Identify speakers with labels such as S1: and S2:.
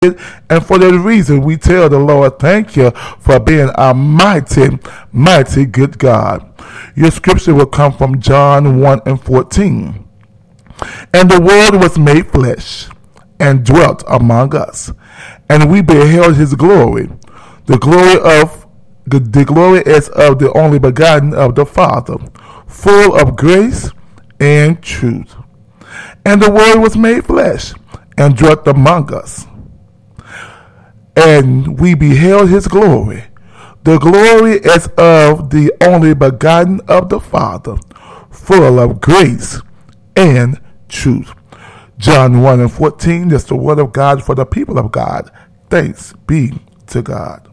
S1: And for that reason, we tell the Lord, thank you for being our mighty, mighty good God. Your scripture will come from John 1:14. And the Word was made flesh and dwelt among us, and we beheld his glory, the glory as of the only begotten of the Father, full of grace and truth. And the Word was made flesh and dwelt among us, and we beheld his glory, the glory as of the only begotten of the Father, full of grace and truth. John 1:14, that's the word of God for the people of God. Thanks be to God.